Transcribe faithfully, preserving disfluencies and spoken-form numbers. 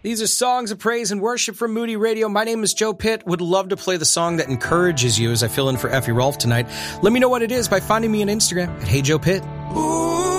These are songs of praise and worship from Moody Radio. My name is Joe Pitt. Would love to play the song that encourages you as I fill in for Effie Rolfe tonight. Let me know what it is by finding me on Instagram at Hey Joe Pitt. Ooh.